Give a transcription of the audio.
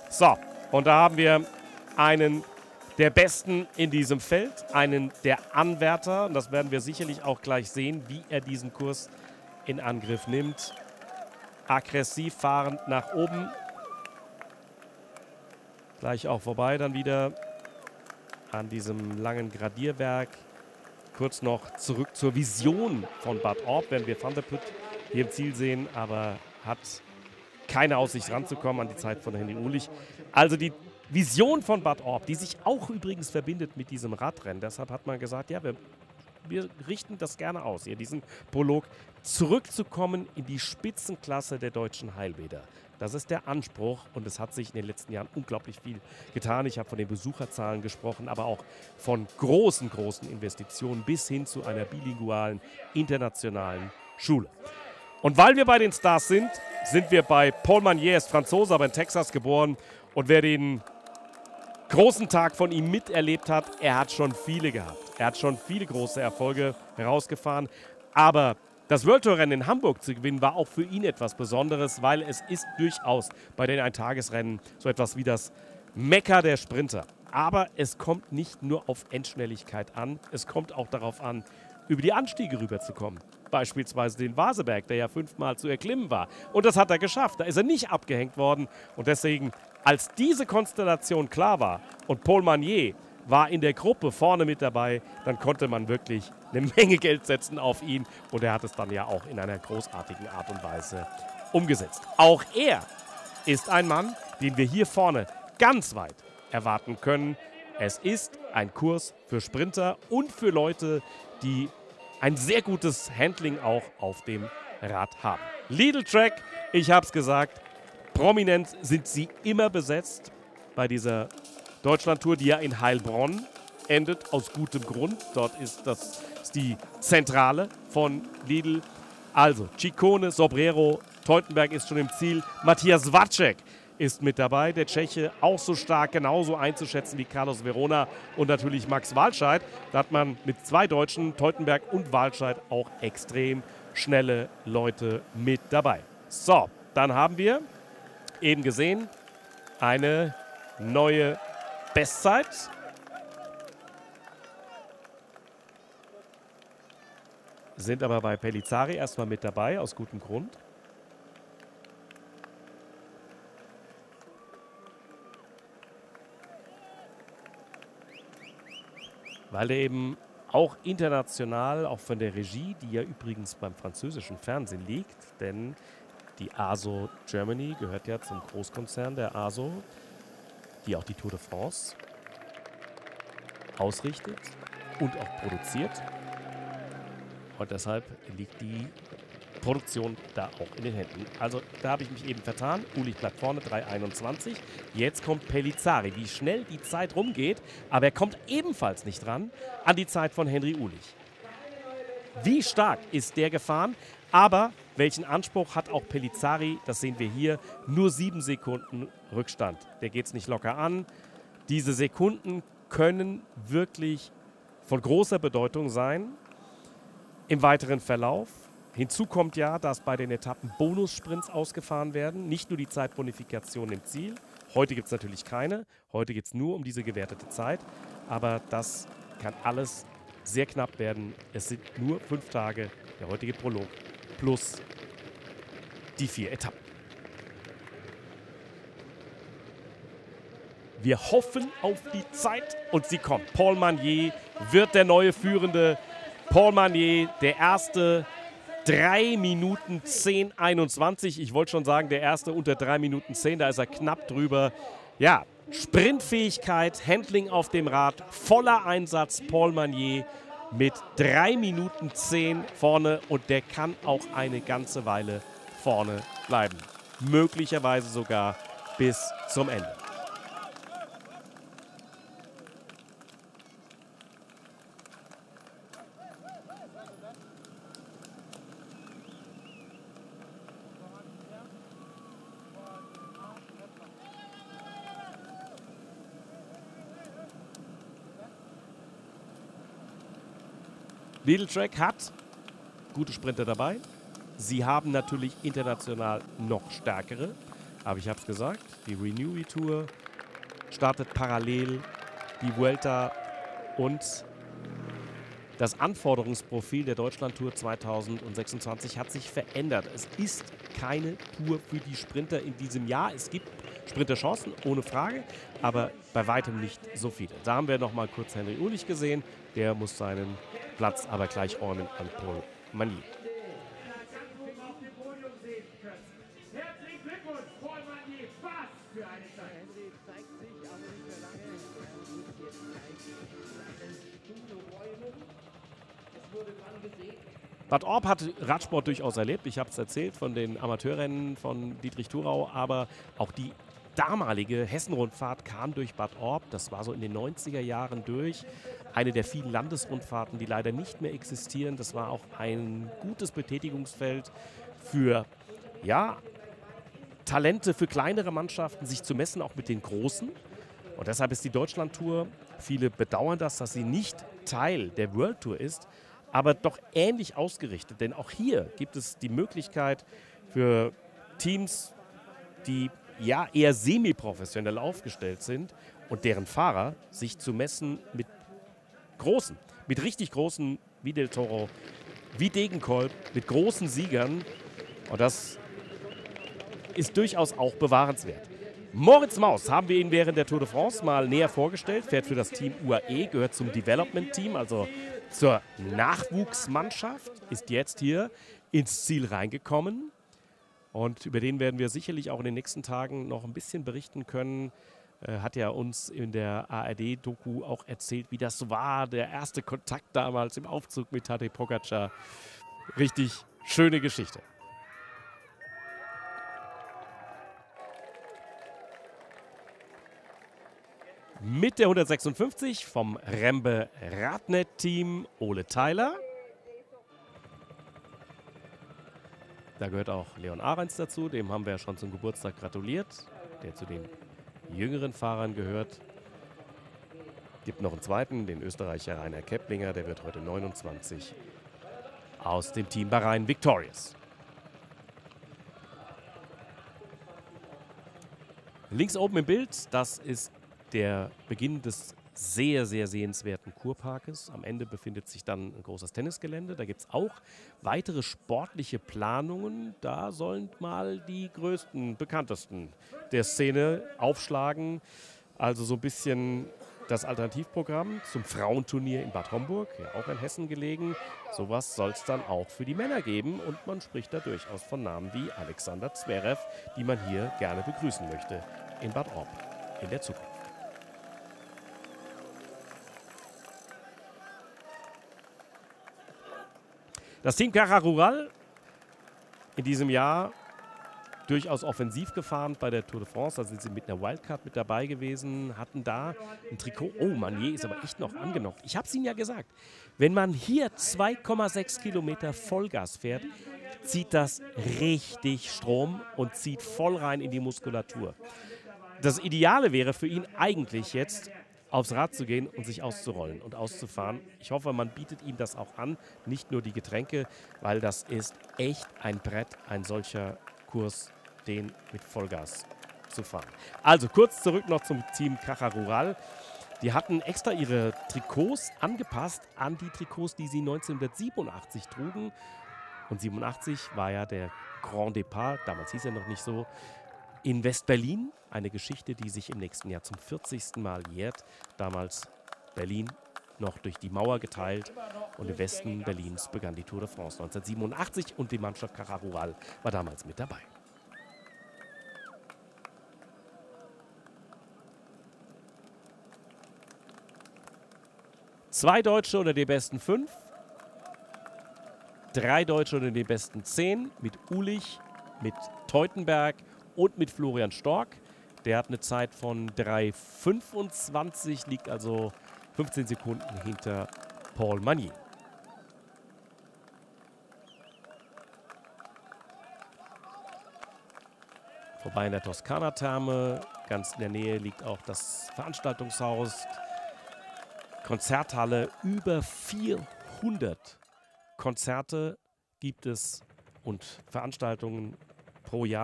So, und da haben wir einen der Besten in diesem Feld, einen der Anwärter. Und das werden wir sicherlich auch gleich sehen, wie er diesen Kurs in Angriff nimmt. Aggressiv fahrend nach oben. Gleich auch vorbei dann wieder an diesem langen Gradierwerk. Kurz noch zurück zur Vision von Bad Orb, wenn wir Van der Put hier im Ziel sehen, aber hat keine Aussicht ranzukommen an die Zeit von Henry Ulich. Also die Vision von Bad Orb, die sich auch übrigens verbindet mit diesem Radrennen. Deshalb hat man gesagt, ja, wir richten das gerne aus, hier diesen Prolog zurückzukommen in die Spitzenklasse der deutschen Heilbäder. Das ist der Anspruch und es hat sich in den letzten Jahren unglaublich viel getan. Ich habe von den Besucherzahlen gesprochen, aber auch von großen Investitionen bis hin zu einer bilingualen, internationalen Schule. Und weil wir bei den Stars sind, sind wir bei Paul Magnier. Er ist Franzose, aber in Texas geboren. Und wer den großen Tag von ihm miterlebt hat, er hat schon viele gehabt. Er hat schon viele große Erfolge herausgefahren. Aber das World Tour Rennen in Hamburg zu gewinnen, war auch für ihn etwas Besonderes, weil es ist durchaus bei den Eintagesrennen so etwas wie das Mekka der Sprinter. Aber es kommt nicht nur auf Endschnelligkeit an, es kommt auch darauf an, über die Anstiege rüberzukommen. Beispielsweise den Vaseberg, der ja 5-mal zu erklimmen war. Und das hat er geschafft. Da ist er nicht abgehängt worden. Und deswegen, als diese Konstellation klar war und Paul Magnier war in der Gruppe vorne mit dabei, dann konnte man wirklich eine Menge Geld setzen auf ihn. Und er hat es dann ja auch in einer großartigen Art und Weise umgesetzt. Auch er ist ein Mann, den wir hier vorne ganz weit erwarten können. Es ist ein Kurs für Sprinter und für Leute, die ein sehr gutes Handling auch auf dem Rad haben. Lidl Track, ich habe es gesagt, prominent sind sie immer besetzt bei dieser Deutschlandtour, die ja in Heilbronn endet, aus gutem Grund. Dort ist das die Zentrale von Lidl. Also Ciccone, Sobrero, Teutenberg ist schon im Ziel. Matthias Wacek ist mit dabei. Der Tscheche auch so stark, genauso einzuschätzen wie Carlos Verona und natürlich Max Walscheid. Da hat man mit 2 Deutschen, Teutenberg und Walscheid, auch extrem schnelle Leute mit dabei. So, dann haben wir eben gesehen eine neue Bestzeit. Sind aber bei Pellizzari erstmal mit dabei, aus gutem Grund. Weil er eben auch international, auch von der Regie, die ja übrigens beim französischen Fernsehen liegt, denn die ASO Germany gehört ja zum Großkonzern der ASO, die auch die Tour de France ausrichtet und auch produziert. Und deshalb liegt die Produktion da auch in den Händen. Also da habe ich mich eben vertan. Ulich bleibt vorne, 3,21. Jetzt kommt Pellizzari. Wie schnell die Zeit rumgeht, aber er kommt ebenfalls nicht ran an die Zeit von Henry Ulich. Wie stark ist der gefahren? Aber welchen Anspruch hat auch Pellizzari? Das sehen wir hier. Nur 7 Sekunden Rückstand. Der geht es nicht locker an. Diese Sekunden können wirklich von großer Bedeutung sein im weiteren Verlauf. Hinzu kommt ja, dass bei den Etappen Bonussprints ausgefahren werden. Nicht nur die Zeitbonifikation im Ziel. Heute gibt es natürlich keine. Heute geht es nur um diese gewertete Zeit. Aber das kann alles sehr knapp werden. Es sind nur 5 Tage, der heutige Prolog, plus die 4 Etappen. Wir hoffen auf die Zeit und sie kommt. Paul Magnier wird der neue Führende. Paul Magnier, der erste 3 Minuten 10,21. Ich wollte schon sagen, der erste unter 3 Minuten 10. Da ist er knapp drüber. Ja, Sprintfähigkeit, Handling auf dem Rad, voller Einsatz. Paul Magnier mit 3 Minuten 10 vorne. Und der kann auch eine ganze Weile vorne bleiben. Möglicherweise sogar bis zum Ende. Lidl Track hat gute Sprinter dabei. Sie haben natürlich international noch stärkere. Aber ich habe es gesagt, die Renewy Tour startet parallel, die Vuelta und das Anforderungsprofil der Deutschlandtour 2026 hat sich verändert. Es ist keine Tour für die Sprinter in diesem Jahr. Es gibt Sprinterchancen, ohne Frage, aber bei weitem nicht so viele. Da haben wir noch mal kurz Henry Ulich gesehen. Der muss seinen Platz aber gleich räumen an Paul Magny. Herzlichen Glückwunsch, Paul Magny. Was für eine Zeit. Henry zeigt sich, aber nicht mehr lange. Er muss jetzt gleich seinen Stuhl räumen. Es wurde dran gesehen. Bad Orb hat Radsport durchaus erlebt. Ich habe es erzählt von den Amateurrennen von Dietrich Thurau, aber auch die damalige Hessenrundfahrt kam durch Bad Orb. Das war so in den 90er Jahren durch. Eine der vielen Landesrundfahrten, die leider nicht mehr existieren. Das war auch ein gutes Betätigungsfeld für, ja, Talente für kleinere Mannschaften, sich zu messen, auch mit den Großen. Und deshalb ist die Deutschlandtour, viele bedauern das, dass sie nicht Teil der World Tour ist, aber doch ähnlich ausgerichtet. Denn auch hier gibt es die Möglichkeit für Teams, die ja eher semi-professionell aufgestellt sind und deren Fahrer sich zu messen mit Großen, mit richtig Großen wie Del Toro, wie Degenkolb, mit großen Siegern. Und das ist durchaus auch bewahrenswert. Moritz Maus haben wir ihn während der Tour de France mal näher vorgestellt, fährt für das Team UAE, gehört zum Development Team, also zur Nachwuchsmannschaft, ist jetzt hier ins Ziel reingekommen. Und über den werden wir sicherlich auch in den nächsten Tagen noch ein bisschen berichten können. Hat ja uns in der ARD-Doku auch erzählt, wie das war, der erste Kontakt damals im Aufzug mit Tadej Pogačar. Richtig schöne Geschichte. Mit der 156 vom Rembe Radnet-Team Ole Tyler. Da gehört auch Leon Ahrens dazu, dem haben wir ja schon zum Geburtstag gratuliert, der zu den jüngeren Fahrern gehört. Gibt noch einen zweiten, den Österreicher Rainer Keplinger, der wird heute 29 aus dem Team Bahrain Victorious. Links oben im Bild, das ist der Beginn des sehr, sehr sehenswerten Kurparkes. Am Ende befindet sich dann ein großes Tennisgelände. Da gibt es auch weitere sportliche Planungen. Da sollen mal die größten, bekanntesten der Szene aufschlagen. Also so ein bisschen das Alternativprogramm zum Frauenturnier in Bad Homburg, ja auch in Hessen gelegen. Sowas soll es dann auch für die Männer geben. Und man spricht da durchaus von Namen wie Alexander Zverev, die man hier gerne begrüßen möchte in Bad Orb in der Zukunft. Das Team Caja Rural in diesem Jahr durchaus offensiv gefahren bei der Tour de France. Da sind sie mit einer Wildcard mit dabei gewesen, hatten da ein Trikot. Oh, Magny ist aber echt noch angenockt. Ich habe es Ihnen ja gesagt, wenn man hier 2,6 Kilometer Vollgas fährt, zieht das richtig Strom und zieht voll rein in die Muskulatur. Das Ideale wäre für ihn eigentlich jetzt, aufs Rad zu gehen und sich auszurollen und auszufahren. Ich hoffe, man bietet ihm das auch an, nicht nur die Getränke, weil das ist echt ein Brett, ein solcher Kurs, den mit Vollgas zu fahren. Also kurz zurück noch zum Team Caja Rural. Die hatten extra ihre Trikots angepasst an die Trikots, die sie 1987 trugen. Und 87 war ja der Grand Départ, damals hieß er noch nicht so, in West-Berlin. Eine Geschichte, die sich im nächsten Jahr zum 40. Mal jährt. Damals Berlin noch durch die Mauer geteilt und im Westen Berlins begann die Tour de France 1987 und die Mannschaft Caja Rural war damals mit dabei. Zwei Deutsche unter den besten 5, 3 Deutsche unter den besten 10 mit Ulich, mit Teutenberg und mit Florian Stork. Der hat eine Zeit von 3,25, liegt also 15 Sekunden hinter Paul Magny. Vorbei in der Toskana-Therme, ganz in der Nähe liegt auch das Veranstaltungshaus, Konzerthalle, über 400 Konzerte gibt es und Veranstaltungen pro Jahr.